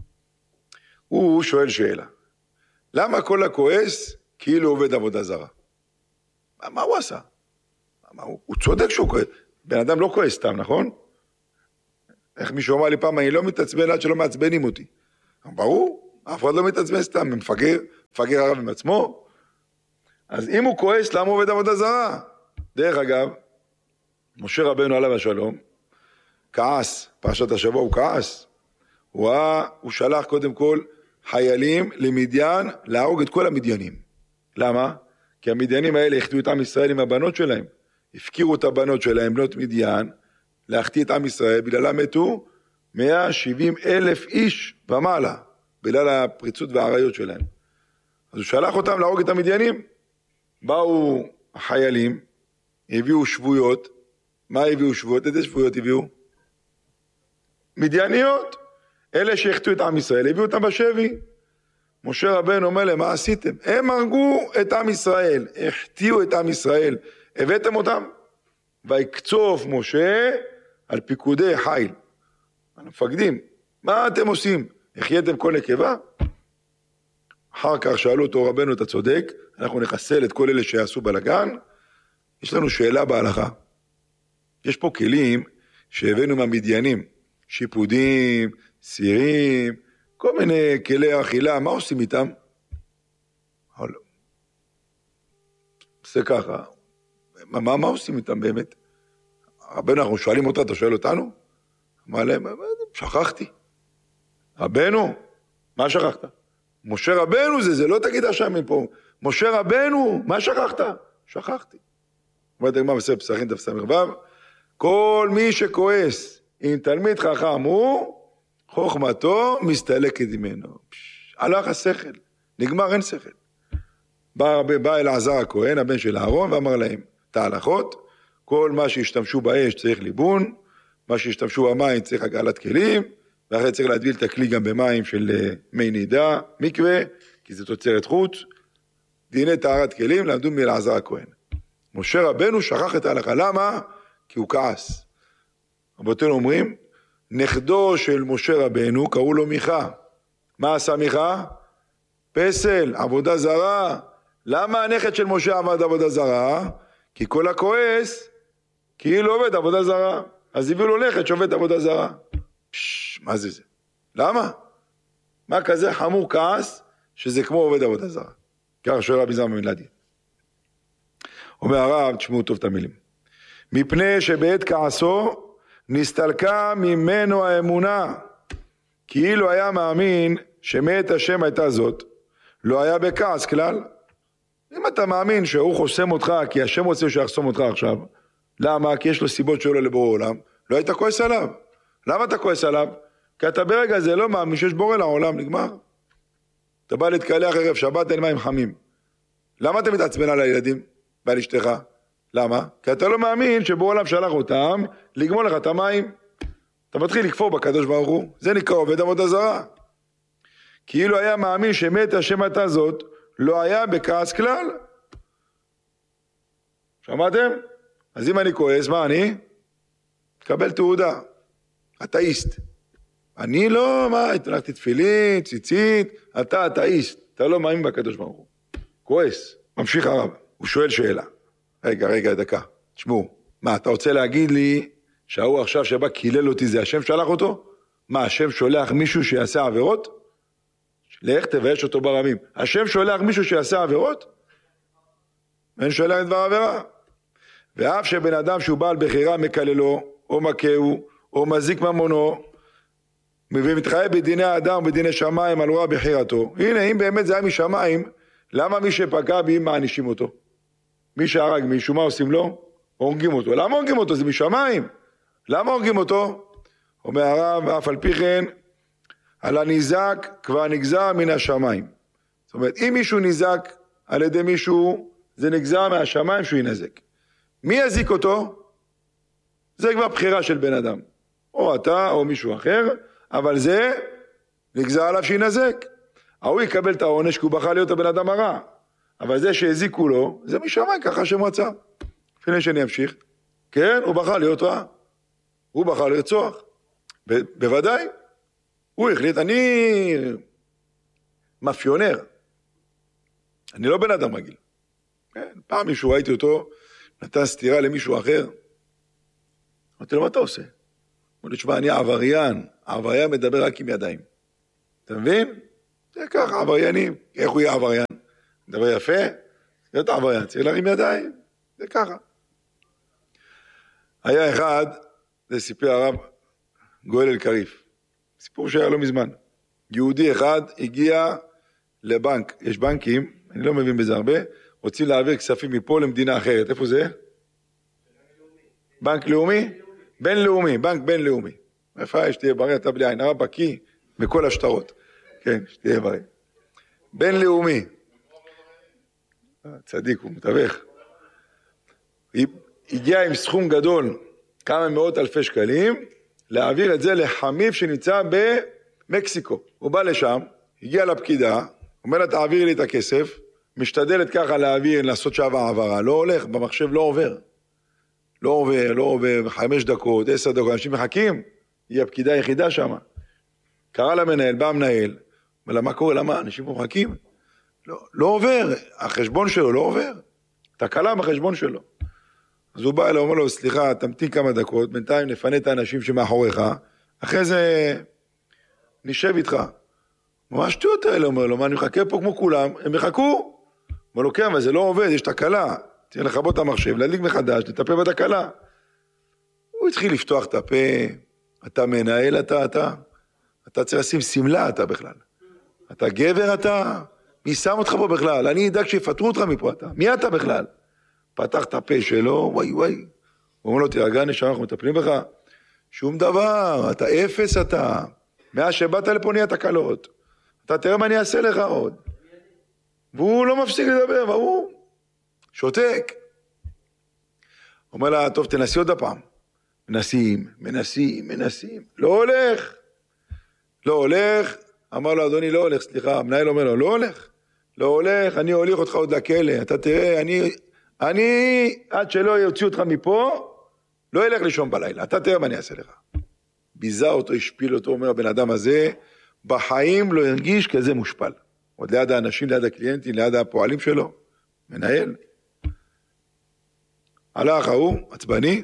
A: הוא שואל שאלה. למה כל הכועס כאילו עובד עבודה זרה? מה הוא עשה? הוא צודק שהוא כועס. בן אדם לא כועס סתם, נכון? איך מישהו אמר לי פעם, אני לא מתעצבן עד שלא מעצבנים אותי. ברור, אף אחד לא מתעצבן סתם, מפגר הרב עם עצמו. אז אם הוא כועס, למה הוא עובד עבודה זרה? דרך אגב, משה רבנו עליו השלום, כעס, פרשת השבוע הוא כעס. הוא שלח קודם כל חיילים למדיין להרוג את כל המדיינים. למה? כי המדיינים האלה החטיאו את עם ישראל עם הבנות שלהם. הפקירו את הבנות שלהם, בנות מדיין, להחטיא את עם ישראל, בגללם מתו 170,000 איש ומעלה, בגלל הפריצות והעריות שלהם. אז הוא שלח אותם להרוג את המדיינים. באו החיילים, הביאו שבויות. מה הביאו שבויות? איזה שבויות הביאו? מדייניות. אלה שהחטאו את עם ישראל, הביאו אותם בשבי. משה רבנו אומר להם, מה עשיתם? הם הרגו את עם ישראל, החטיאו את עם ישראל, הבאתם אותם. ויקצוף משה על פיקודי חיל. המפקדים, מה אתם עושים? החייתם כל נקבה? אחר כך שאלו אותו רבנו, אתה צודק, אנחנו נחסל את כל אלה שעשו בלגן. יש לנו שאלה בהלכה. יש פה כלים שהבאנו מהמדיינים, שיפודים, סירים, כל מיני כלי אכילה, מה עושים איתם? זה ככה, מה עושים איתם באמת? רבנו, אנחנו שואלים אותה, אתה שואל אותנו? אמר להם, שכחתי. רבנו, מה שכחת? משה רבנו זה לא תגיד השם מפה. משה רבנו, מה שכחת? שכחתי. אומרת הגמרא בספר פסחים דף ס"ו, כל מי שכועס עם תלמיד חכם הוא, חוכמתו מסתלקת ממנו. הלך השכל, נגמר, אין שכל. בא אלעזר הכהן, הבן של אהרון, ואמר להם, את ההלכות, כל מה שהשתמשו באש צריך ליבון, מה שהשתמשו במים צריך הגעלת כלים, ואחרי צריך להטביל את הכלי גם במים של מי נידה, מקווה, כי זה תוצרת חוץ, דיני טהרת כלים, למדו מאלעזר הכהן. משה רבנו שכח את ההלכה, למה? כי הוא כעס. רבותינו אומרים, נכדו של משה רבנו, קראו לו מיכה. מה עשה מיכה? פסל, עבודה זרה. למה הנכד של משה עמד עבודה זרה? כי כל הכועס, כאילו עובד עבודה זרה. אז הביאו לו נכד שעובד עבודה זרה. מה זה? למה? מה כזה חמור כעס, שזה כמו עובד עבודה זרה? ככה שואל רבי זלמן מלאדי. אומר הרב, תשמעו טוב את המילים. מפני שבעת כעסו, נסתלקה ממנו האמונה, כאילו היה מאמין שמאת השם הייתה זאת, לא היה בכעס כלל. אם אתה מאמין שהוא חוסם אותך, כי השם רוצה שיחסום אותך עכשיו, למה? כי יש לו סיבות שלו לבורא עולם, לא היית כועס עליו. למה אתה כועס עליו? כי אתה ברגע הזה לא מאמין שיש בורא לעולם, נגמר. אתה בא להתקלח ערב שבת, אין מים חמים. למה אתה מתעצבן על הילדים ועל אשתך? למה? כי אתה לא מאמין שבורא עולם שלח אותם לגמול לך את המים. אתה מתחיל לכפור בקדוש ברוך הוא, זה נקרא עובד עבודה זרה. כאילו היה מאמין שמת השם הייתה זאת, לא היה בכעס כלל. שמעתם? אז אם אני כועס, מה אני? תקבל תעודה. אתאיסט. אני לא, מה, התנהגתי תפילין, ציצית, אתה אתאיסט. אתה לא מאמין בקדוש ברוך הוא. כועס. ממשיך הרב. הוא שואל שאלה. רגע, דקה. תשמעו, מה, אתה רוצה להגיד לי שההוא עכשיו שבא קילל אותי זה השם שלח אותו? מה, השם שולח מישהו שיעשה עבירות? לך תבייש אותו ברמים. השם שולח מישהו שיעשה עבירות? אין שולח דבר עבירה. ואף שבן אדם שהוא בעל בחירה מקללו, או מכהו, או מזיק ממונו, ומתחייב בדיני האדם ובדיני שמיים על רוע בחירתו. הנה, אם באמת זה היה משמיים, למה מי שפגע בי מענישים אותו? מי שהרג מישהו, מה עושים לו? הורגים אותו. למה הורגים אותו? זה משמיים. למה הורגים אותו? אומר הרב, אף על פי כן, על הניזק כבר נגזר מן השמיים. זאת אומרת, אם מישהו ניזק על ידי מישהו, זה נגזר מהשמיים שהוא ינזק. מי יזיק אותו? זה כבר בחירה של בן אדם. או אתה או מישהו אחר, אבל זה נגזר עליו שינזק. הוא יקבל את העונש כי הוא בחר להיות הבן אדם הרע. אבל זה שהזיקו לו, זה משמיים ככה שם רצה. לפני שאני אמשיך, כן, הוא בחר להיות רע. הוא בחר לרצוח. בוודאי. הוא החליט, אני מאפיונר. אני לא בן אדם רגיל. כן, פעם מישהו ראיתי אותו, נתן סתירה למישהו אחר. אמרתי לו, מה אתה עושה? אומר לי, תשמע, אני עבריין. העבריין מדבר רק עם ידיים. אתה מבין? זה ככה, עבריינים. איך הוא יהיה עבריין? מדבר יפה? להיות עבריין, צריך להרים ידיים. זה ככה. היה אחד, זה סיפר הרב גואל אלקריף. סיפור שהיה לא מזמן. יהודי אחד הגיע לבנק. יש בנקים, אני לא מבין בזה הרבה, רוצים להעביר כספים מפה למדינה אחרת. איפה זה? בנק לאומי? בינלאומי, בנק בינלאומי. איפה שתהיה בריא, אתה בלי עין, הרב בקי בכל השטרות. כן, שתהיה בריא. בינלאומי. צדיק, הוא מתווך. הגיע עם סכום גדול, כמה מאות אלפי שקלים, להעביר את זה לחמיף שנמצא במקסיקו. הוא בא לשם, הגיע לפקידה, אומר לה, תעביר לי את הכסף, משתדלת ככה להעביר, לעשות שעה העברה, לא הולך, במחשב לא עובר. לא עובר, 5 דקות, 10 דקות, אנשים מחכים, היא הפקידה היחידה שם. קרא למנהל, בא המנהל, אומר לה, מה קורה, למה אנשים מחכים? לא עובר, החשבון שלו לא עובר. תקלה בחשבון שלו. אז הוא בא אליו, אומר לו, סליחה, תמתין כמה דקות, בינתיים נפנה את האנשים שמאחוריך, אחרי זה נשב איתך. מה השטויות האלה? אומר לו, מה, אני מחכה פה כמו כולם, הם יחכו. אומר לו, כן, אבל זה לא עובד, יש תקלה. צריך לכבות את המחשב, להדליק מחדש, לטפל בתקלה. הוא התחיל לפתוח את הפה, אתה מנהל, אתה צריך לשים סמלה, אתה בכלל. אתה גבר, אתה, מי שם אותך פה בכלל? אני אדאג שיפטרו אותך מפה, אתה. מי אתה בכלל? פתח את הפה שלו, וואי. הוא אומר לו, תירגע נשמה, אנחנו מטפלים בך. שום דבר, אתה אפס אתה. מאז שבאת לפה נהיה תקלות. אתה תראה מה אני אעשה לך עוד. והוא לא מפסיק לדבר, והוא שותק. אומר לה, טוב, תנסי עוד הפעם. מנסים. לא הולך. אמר לו, אדוני, לא הולך, סליחה. המנהל אומר לו, לא הולך, אני הוליך אותך עוד לכלא. אתה תראה, אני, עד שלא יוציאו אותך מפה, לא ילך לישון בלילה. אתה תראה מה אני אעשה לך. ביזה אותו, השפיל אותו, אומר הבן אדם הזה, בחיים לא הרגיש כזה מושפל. עוד ליד האנשים, ליד הקליינטים, ליד הפועלים שלו, מנהל. הלך ההוא, עצבני,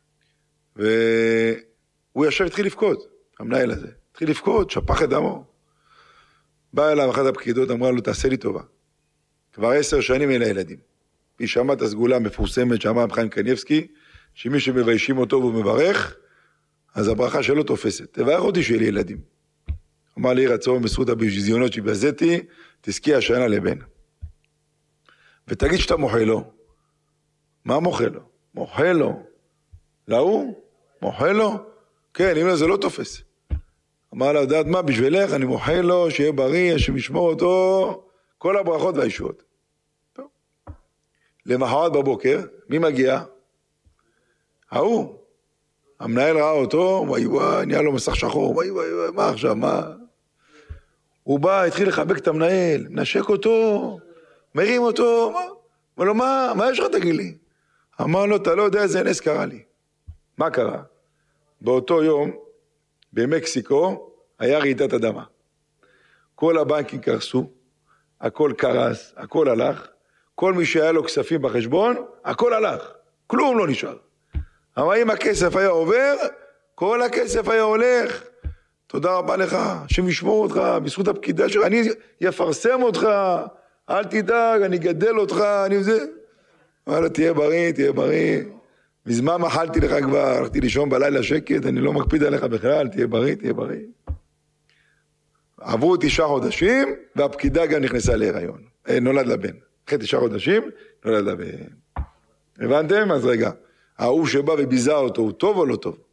A: והוא ישב, התחיל לבכות, המנהל הזה. התחיל לבכות, שפך את דמו. בא אליו אחת הפקידות, אמרה לו, תעשה לי טובה. כבר 10 שנים אלה ילדים. היא שמעה את הסגולה המפורסמת שאמר חיים קניבסקי, שמי שמביישים אותו והוא מברך, אז הברכה שלו תופסת. תברך אותי שיהיה לי ילדים. אמר לי רצון בזכות הביזיונות שבזאתי, תזכי השנה לבן. ותגיד שאתה מוחה לו. מה מוחה לו? מוחה לו. להוא? מוחה לו? כן, אם לא זה לא תופס. אמר לה, יודעת מה, בשבילך אני מוחה לו, שיהיה בריא, שמשמור אותו, כל הברכות והישועות. טוב. למחרת בבוקר, מי מגיע? ההוא. המנהל ראה אותו, וואי, נהיה לו מסך שחור, וואי, מה עכשיו, מה? הוא בא, התחיל לחבק את המנהל, נשק אותו, מרים אותו, אמר לו, מה יש לך תגיד לי? אמר לו, אתה לא יודע איזה נס קרה לי. מה קרה? באותו יום, במקסיקו, היה רעידת אדמה. כל הבנקים קרסו, הכל קרס, הכל הלך, כל מי שהיה לו כספים בחשבון, הכל הלך, כלום לא נשאר. אבל אם הכסף היה עובר, כל הכסף היה הולך. תודה רבה לך, שמשמור אותך, בזכות הפקידה שלך, אני יפרסם אותך, אל תדאג, אני גדל אותך, אני זה. אמר לו, תהיה בריא. מזמן מחלתי לך כבר, הלכתי לישון בלילה שקט, אני לא מקפיד עליך בכלל, תהיה בריא. עברו 9 חודשים, והפקידה גם נכנסה להיריון. נולד לבן. אחרי 9 חודשים, נולד לבן. הבנתם? אז רגע. ההוא שבא וביזה אותו, הוא טוב או לא טוב?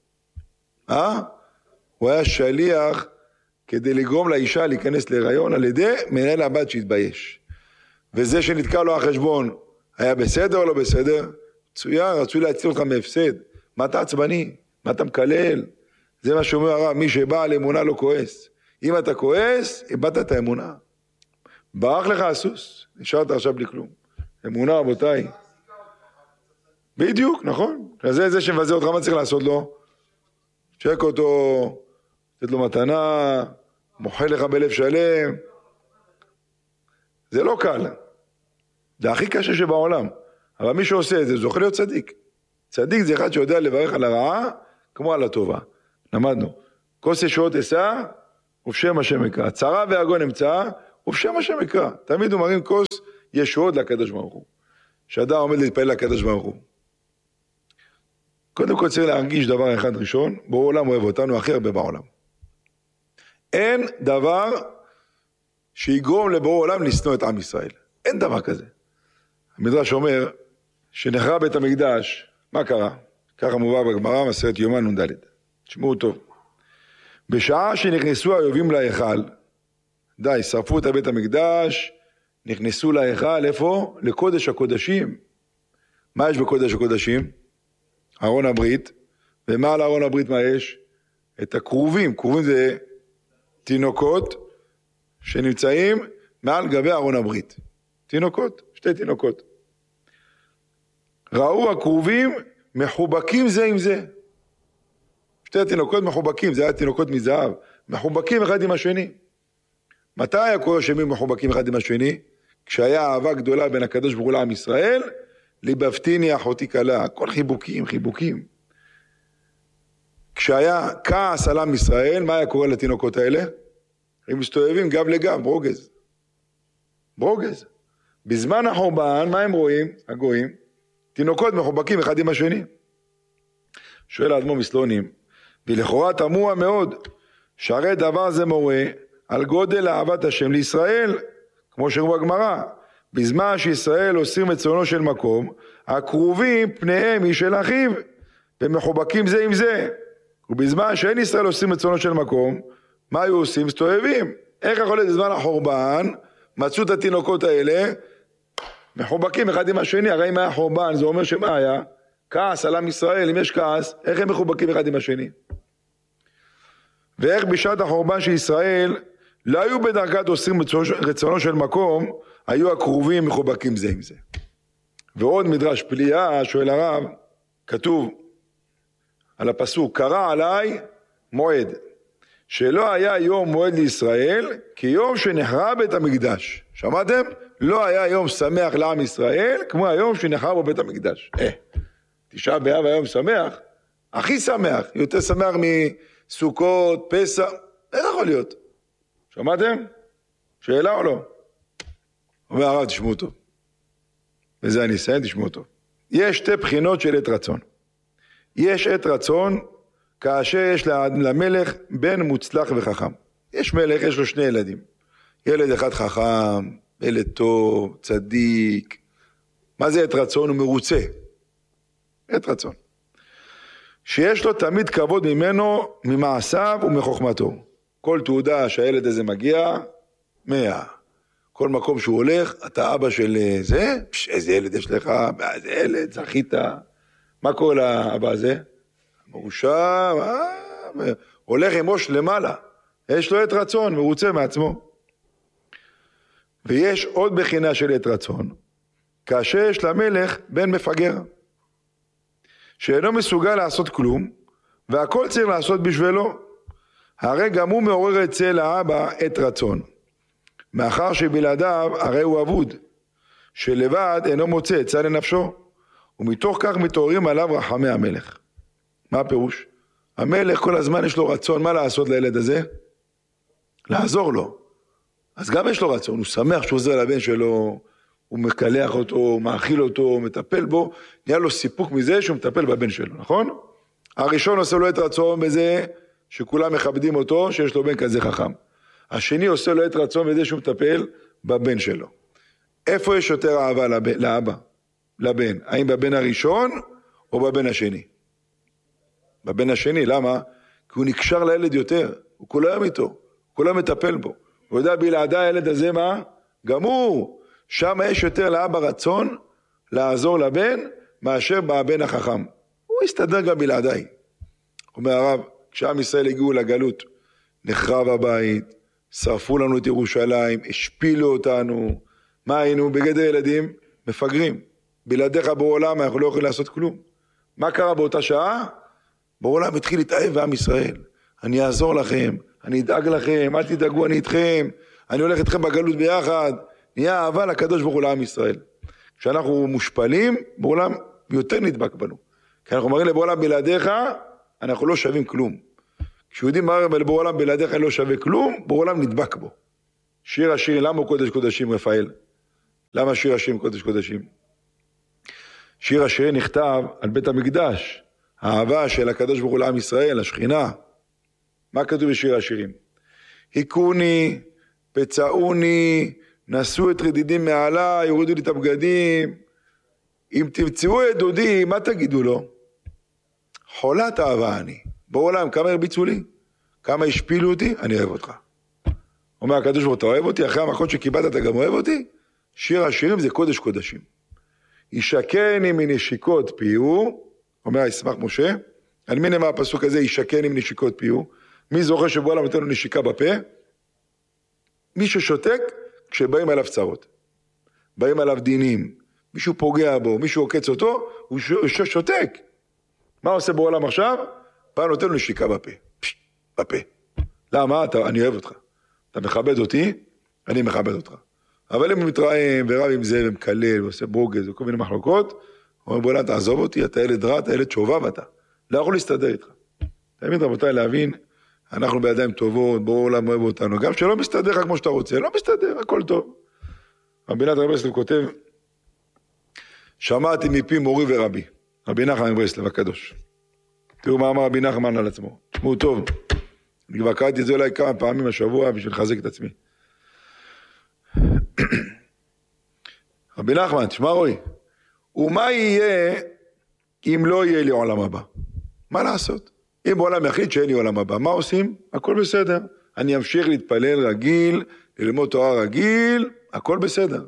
A: הוא היה שליח כדי לגרום לאישה להיכנס להיריון על ידי מנהל הבת שהתבייש. וזה שנתקע לו החשבון, היה בסדר או לא בסדר? מצוין, רצו להציל אותך מהפסד. מה אתה עצבני? מה אתה מקלל? זה מה שאומר הרב, מי שבא על אמונה לא כועס. אם אתה כועס, איבדת את האמונה. ברח לך הסוס, נשארת עכשיו בלי כלום. אמונה רבותיי. בדיוק, נכון. זה שמבזה אותך, מה צריך לעשות לו? צ'ק אותו, לתת לו מתנה, מוחל לך בלב שלם. זה לא קל. זה הכי קשה שבעולם. אבל מי שעושה את זה, זוכה להיות צדיק. צדיק זה אחד שיודע לברך על הרעה, כמו על הטובה. למדנו. כוס ישועות אשא, ובשם השם יקרא. צרה ויגון אמצא, ובשם השם יקרא. תמיד הוא מרים כוס ישועות לקדוש ברוך הוא. שאדם עומד להתפעל לקדוש ברוך הוא. קודם כל צריך להרגיש דבר אחד ראשון, בורא עולם אוהב אותנו הכי הרבה בעולם. אין דבר שיגרום לבורא עולם לשנוא את עם ישראל. אין דבר כזה. המדרש אומר שנחרב בית המקדש, מה קרה? ככה מובא בגמרא, מסכת יומא נ"ד. תשמעו טוב. בשעה שנכנסו האויבים להיכל, די, שרפו את בית המקדש, נכנסו להיכל, איפה? לקודש הקודשים. מה יש בקודש הקודשים? ארון הברית. ומעל ארון הברית מה יש? את הכרובים. כרובים זה תינוקות שנמצאים מעל גבי ארון הברית. תינוקות, שתי תינוקות. ראו הכרובים מחובקים זה עם זה. שתי תינוקות מחובקים, זה היה תינוקות מזהב. מחובקים אחד עם השני. מתי היה קורה שהם מחובקים אחד עם השני? כשהיה אהבה גדולה בין הקדוש ברוך הוא לעם ישראל, ליבבתיני אחותי כלה. כל חיבוקים, חיבוקים. כשהיה כעס על עם ישראל, מה היה קורה לתינוקות האלה? הם מסתובבים גב לגב, ברוגז. ברוגז. בזמן החורבן, מה הם רואים? הגויים. תינוקות מחובקים אחד עם השני. שואל האדמו"ר מסלונים, ולכאורה תמוה מאוד, שהרי דבר זה מורה על גודל אהבת השם לישראל, כמו שאומר בגמרא, בזמן שישראל עושים את צאנו של מקום, הקרובים פניהם היא של אחיו, ומחובקים זה עם זה. ובזמן שאין ישראל עושים את צאנו של מקום, מה היו עושים? מסתובבים. איך יכול להיות בזמן החורבן, מצאו את התינוקות האלה, מחובקים אחד עם השני, הרי אם היה חורבן, זה אומר שמה היה? כעס על עם ישראל, אם יש כעס, איך הם מחובקים אחד עם השני? ואיך בשעת החורבן של ישראל, לא היו בדרגת עושים רצונו של מקום, היו הקרובים מחובקים זה עם זה. ועוד מדרש פליאה, שואל הרב, כתוב על הפסוק, קרא עליי מועד, שלא היה יום מועד לישראל, כי יום שנחרב בית המקדש. שמעתם? לא היה יום שמח לעם ישראל, כמו היום שנחרב בבית המקדש. תשעה באב היום שמח, הכי שמח, יותר שמח מסוכות, פסח, איך יכול להיות? שמעתם? שאלה או לא? אומר הרב, תשמעו טוב. וזה אני אסיים, תשמעו טוב. יש שתי בחינות של עת רצון. יש עת רצון כאשר יש למלך בן מוצלח וחכם. יש מלך, יש לו שני ילדים. ילד אחד חכם, ילד טוב, צדיק. מה זה עת רצון? הוא מרוצה. עת רצון. שיש לו תמיד כבוד ממנו, ממעשיו ומחוכמתו. כל תעודה שהילד הזה מגיע, 100. כל מקום שהוא הולך, אתה אבא של זה, איזה ילד יש לך, איזה ילד, זכית. מה קורה לאבא הזה? מרושע, הולך עם ראש למעלה. יש לו עת רצון, מרוצה מעצמו. ויש עוד בחינה של עת רצון, כאשר יש למלך בן מפגר, שאינו מסוגל לעשות כלום, והכל צריך לעשות בשבילו. הרי גם הוא מעורר אצל האבא עת רצון, מאחר שבלעדיו הרי הוא אבוד, שלבד אינו מוצא עצה לנפשו, ומתוך כך מתעוררים עליו רחמי המלך. מה הפירוש? המלך כל הזמן יש לו רצון, מה לעשות לילד הזה? לעזור לו. אז גם יש לו רצון, הוא שמח שהוא עוזר לבן שלו, הוא מקלח אותו, הוא מאכיל אותו, הוא מטפל בו, נהיה לו סיפוק מזה שהוא מטפל בבן שלו, נכון? הראשון עושה לו את רצון בזה שכולם מכבדים אותו, שיש לו בן כזה חכם. השני עושה לו את רצון בזה שהוא מטפל בבן שלו. איפה יש יותר אהבה לאבא? לבן. האם בבן הראשון או בבן השני? בבן השני, למה? כי הוא נקשר לילד יותר, הוא כל היום איתו, הוא כל היום מטפל בו. הוא יודע בלעדה הילד הזה מה? גם הוא. שם יש יותר לאבא רצון לעזור לבן מאשר בבן החכם. הוא יסתדר גם בלעדיי. אומר הרב, כשעם ישראל הגיעו לגלות, נחרב הבית, שרפו לנו את ירושלים, השפילו אותנו, מה היינו? בגדר ילדים מפגרים. בלעדיך בעולם אנחנו לא יכולים לעשות כלום. מה קרה באותה שעה? בעולם התחיל להתאהב בעם ישראל. אני אעזור לכם, אני אדאג לכם, אל תדאגו, אני איתכם, אני הולך איתכם בגלות ביחד. נהיה אהבה לקדוש ברוך הוא לעם ישראל. כשאנחנו מושפלים, בעולם יותר נדבק בנו. כי אנחנו מראים לבעולם בלעדיך, אנחנו לא שווים כלום. כשיהודי מערער בורא עולם בלעדיך לא שווה כלום, בורא עולם נדבק בו. שיר השירים, למה הוא קודש קודשים רפאל? למה שיר השירים קודש קודשים? שיר השירים נכתב על בית המקדש, האהבה של הקדוש ברוך הוא לעם ישראל, השכינה. מה כתוב בשיר השירים? היכוני, פצעוני, נשאו את רדידים מעלה, יורידו לי את הבגדים. אם תמצאו את דודי, מה תגידו לו? חולת אהבה אני. בורא עולם, כמה הרביצו לי? כמה השפילו אותי? אני אוהב אותך. אומר הקדוש ברוך הוא, אתה אוהב אותי? אחרי המכות שקיבלת אתה גם אוהב אותי? שיר השירים זה קודש קודשים. ישקני מנשיקות פיהו, אומר ישמח משה, על מי נאמר הפסוק הזה, ישקני מנשיקות פיהו? מי זוכר שבורא עולם נותן לו נשיקה בפה? מי ששותק כשבאים עליו צרות. באים עליו דינים, מישהו פוגע בו, מישהו עוקץ אותו, הוא שותק. מה עושה בורא עולם עכשיו? פעם נותן לו נשיקה בפה. בפה. למה? אני אוהב אותך. אתה מכבד אותי, אני מכבד אותך. אבל אם הוא מתרעם ורב עם זה ומקלל ועושה ברוגז וכל מיני מחלוקות, הוא אומר בוא תעזוב אותי, אתה ילד רע, אתה ילד שובב אתה. לא יכול להסתדר איתך. תמיד רבותיי להבין, אנחנו בידיים טובות, בורא עולם אוהב אותנו, גם שלא מסתדר לך כמו שאתה רוצה, לא מסתדר, הכל טוב. רבי נתן מברסלב כותב, שמעתי מפי מורי ורבי, רבי נחמן מברסלב הקדוש. תראו מה אמר רבי נחמן על עצמו, תשמעו טוב, אני כבר קראתי את זה אולי כמה פעמים השבוע בשביל לחזק את עצמי. רבי נחמן, תשמע רואי, ומה יהיה אם לא יהיה לי עולם הבא? מה לעשות? אם בעולם יחליט שאין לי עולם הבא, מה עושים? הכל בסדר. אני אמשיך להתפלל רגיל, ללמוד תורה רגיל, הכל בסדר.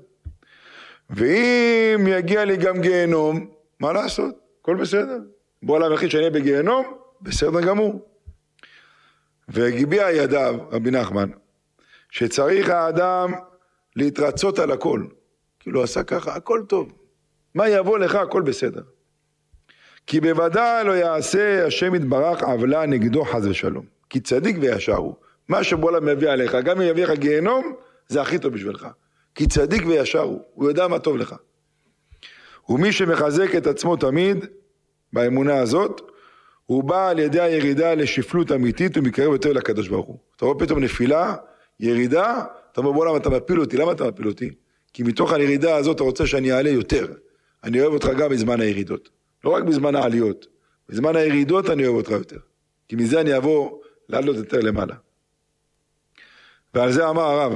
A: ואם יגיע לי גם גיהנום, מה לעשות? הכל בסדר. בעולם יחליט שאני אהיה בגיהנום, בסדר גמור. והגיע ידיו, רבי נחמן, שצריך האדם להתרצות על הכל. כאילו עשה ככה, הכל טוב. מה יבוא לך, הכל בסדר. כי בוודאי לא יעשה השם יתברך עוולה נגדו חס ושלום. כי צדיק וישר הוא. מה שבעולה מביא עליך, גם אם יביא לך גיהנום, זה הכי טוב בשבילך. כי צדיק וישר הוא יודע מה טוב לך. ומי שמחזק את עצמו תמיד, באמונה הזאת, הוא בא על ידי הירידה לשפלות אמיתית, ומקרב יותר לקדוש ברוך הוא. אתה רואה פתאום נפילה, ירידה, אתה אומר בעולם אתה מפיל אותי, למה אתה מפיל אותי? כי מתוך הירידה הזאת אתה רוצה שאני אעלה יותר. אני אוהב אותך גם בזמן הירידות. לא רק בזמן העליות. בזמן הירידות אני אוהב אותך יותר. כי מזה אני אבוא לעלות יותר למעלה. ועל זה אמר הרב.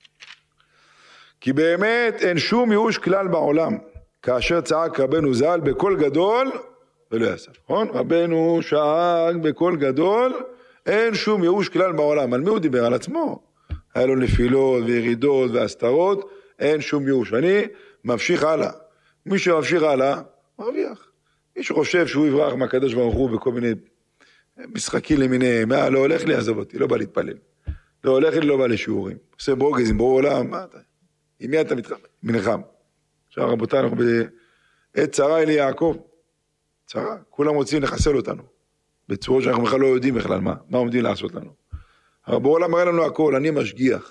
A: כי באמת אין שום ייאוש כלל בעולם. כאשר צעק רבנו ז"ל בקול גדול ולא יסף. נכון? רבנו שאג בקול גדול, אין שום ייאוש כלל בעולם. על מי הוא דיבר? על עצמו. היה לו נפילות וירידות והסתרות. אין שום ייאוש. אני ממשיך הלאה. מי שממשיך הלאה, מרוויח. מי שחושב שהוא יברח מהקדוש ברוך הוא בכל מיני משחקים למיניהם, לא הולך לי, עזוב אותי, לא בא להתפלל. לא הולך לי, לא בא לשיעורים. עושה ברוגז עם בורא עולם, מה אתה? עם מי אתה מנחם? עכשיו רבותיי, אנחנו בעת צרה אלי יעקב. צרה, כולם רוצים לחסל אותנו. בצורות שאנחנו בכלל לא יודעים בכלל מה עומדים לעשות לנו. אבל בורא עולם מראה לנו הכל, אני משגיח.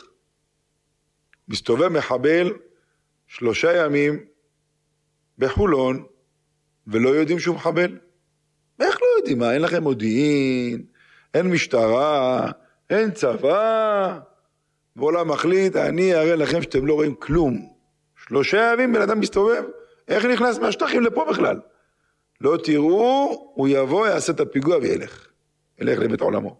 A: מסתובב מחבל 3 ימים בחולון, ולא יודעים שהוא מחבל. איך לא יודעים? מה? אין לכם מודיעין, אין משטרה, אין צבא. ועולם מחליט, אני אראה לכם שאתם לא רואים כלום. 3 ימים בן אדם מסתובב, איך נכנס מהשטחים לפה בכלל? לא תראו, הוא יבוא, יעשה את הפיגוע וילך. ילך לבית עולמו.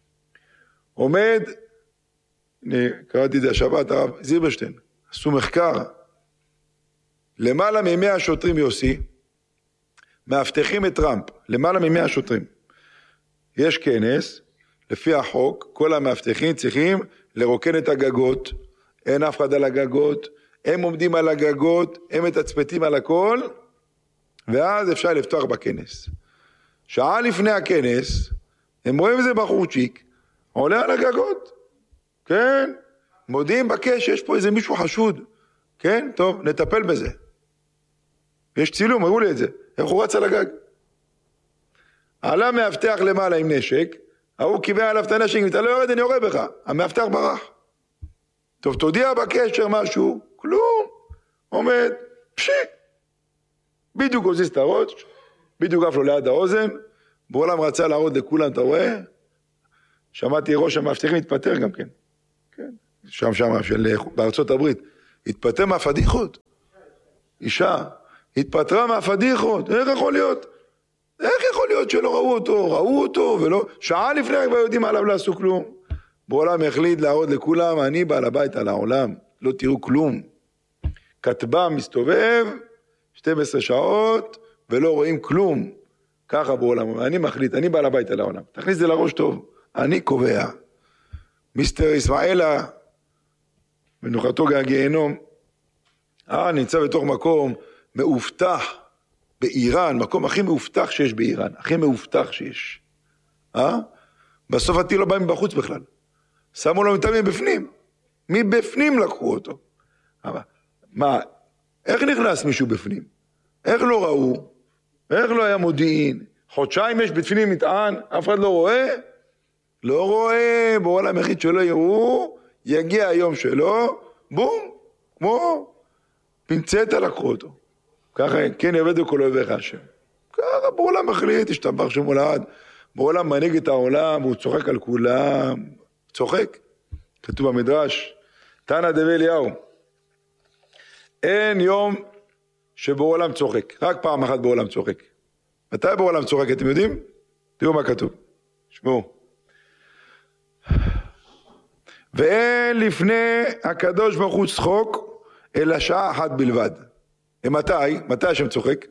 A: עומד, אני קראתי את זה השבת, הרב זילברשטיין, עשו מחקר, למעלה מ100 שוטרים יוסי, מאבטחים את טראמפ, למעלה מ100 שוטרים. יש כנס, לפי החוק, כל המאבטחים צריכים לרוקן את הגגות, אין אף אחד על הגגות, הם עומדים על הגגות, הם מתצפתים על הכל, ואז אפשר לפתוח בכנס. שעה לפני הכנס, הם רואים איזה בחורצ'יק, עולה על הגגות, כן, מודיעים בקש, יש פה איזה מישהו חשוד, כן, טוב, נטפל בזה. יש צילום, הראו לי את זה, איך הוא רץ על הגג. עלה מאבטח למעלה עם נשק, ההוא קיבל עליו את הנשק, אם אתה לא יורד אני יורה בך, המאבטח ברח. טוב, תודיע בקשר משהו, כלום, עומד, בדיוק עוזיז את הראש, בדיוק אף לו ליד האוזן, בעולם רצה להראות לכולם, אתה רואה? שמעתי ראש המאבטחים התפטר גם כן. כן. בארצות הברית. התפטר מהפדיחות. אישה. התפטרה מהפדיחות. איך יכול להיות? איך יכול להיות שלא ראו אותו? ראו אותו ולא... שעה לפני כבר יודעים עליו לא עשו כלום. בעולם החליט להראות לכולם, אני בעל הבית על העולם. לא תראו כלום. כתבם מסתובב 12 שעות ולא רואים כלום. ככה בעולם. אני מחליט, אני בעל הבית על העולם. תכניס זה לראש טוב. אני קובע. מיסטר ישמעאלה, מנוחתו גיהנום, נמצא בתוך מקום מאובטח באיראן, מקום הכי מאובטח שיש באיראן, הכי מאובטח שיש. בסוף הטיל לא בא מבחוץ בכלל. שמו לו מטעמים בפנים. מבפנים לקחו אותו. מה, איך נכנס מישהו בפנים? איך לא ראו? איך לא היה מודיעין? חודשיים יש בפנים מטען, אף אחד לא רואה? לא רואה, בעולם היחיד שלא יראו, יגיע היום שלו, בום, כמו פינצטה לקחו אותו. ככה, כן יעבדו כל אוהביך השם. ככה בעולם מחליט, השתבח שם הולד, בעולם מנהיג את העולם, והוא צוחק על כולם, צוחק. כתוב במדרש, תנא דבי אליהו, אין יום שבעולם צוחק, רק פעם אחת בעולם צוחק. מתי בעולם צוחק, אתם יודעים? תראו מה כתוב, שמעו. ואין לפני הקדוש ברוך הוא צחוק, אלא שעה אחת בלבד. מתי השם צוחק?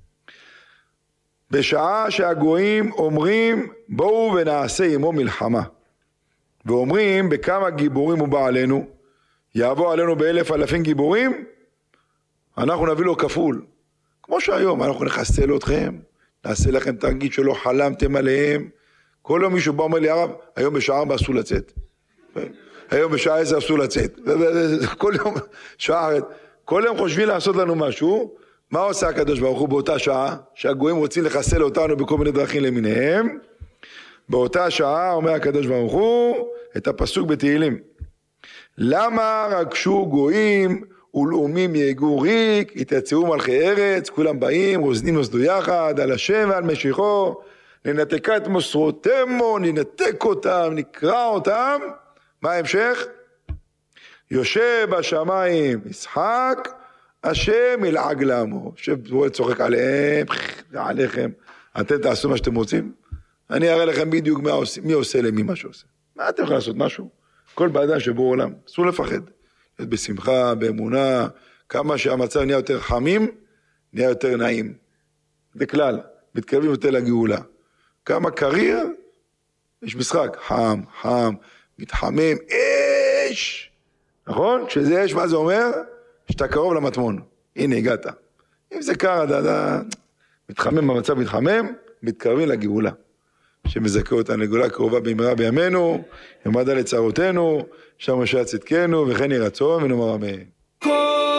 A: בשעה שהגויים אומרים, בואו ונעשה עמו מלחמה. ואומרים, בכמה גיבורים הוא בא עלינו, יעבור עלינו ב1,000 גיבורים, אנחנו נביא לו כפול. כמו שהיום, אנחנו נחסל אתכם, נעשה לכם תרגיל שלא חלמתם עליהם. כל יום מישהו בא אומר לי, הרב, היום בשעה 4 אסור לצאת. היום בשעה 10 אסור לצאת. כל יום, כל יום חושבים לעשות לנו משהו. מה עושה הקדוש ברוך הוא באותה שעה? שהגויים רוצים לחסל אותנו בכל מיני דרכים למיניהם. באותה שעה אומר הקדוש ברוך הוא את הפסוק בתהילים. למה רגשו גויים ולאומים יהגו ריק, יתייצבו מלכי ארץ, כולם באים, רוזנים נוסדו יחד, על השם ועל משיחו, ננתקה את מוסרותמו, ננתק אותם, נקרא אותם. מה ההמשך? יושב בשמיים ישחק, השם ילעג לעמו. שבו צוחק עליהם, עליכם, אתם תעשו מה שאתם רוצים? אני אראה לכם בדיוק מי עושה למי מה שעושה. מה אתם יכולים לעשות משהו? כל בעדה שבו עולם, אסור לפחד. להיות בשמחה, באמונה, כמה שהמצב נהיה יותר חמים, נהיה יותר נעים. בכלל, מתקרבים יותר לגאולה. כמה קריר, יש משחק, חם, מתחמם, אש. נכון? כשזה אש, מה זה אומר? שאתה קרוב למטמון. הנה, הגעת. אם זה קר, אתה מתחמם, המצב מתחמם, מתקרבים לגאולה. שמזכה אותנו לגאולה קרובה במהרה בימינו, ימדה לצרותינו, שם רשע צדקנו, וכן יהי רצון ונאמר אמן.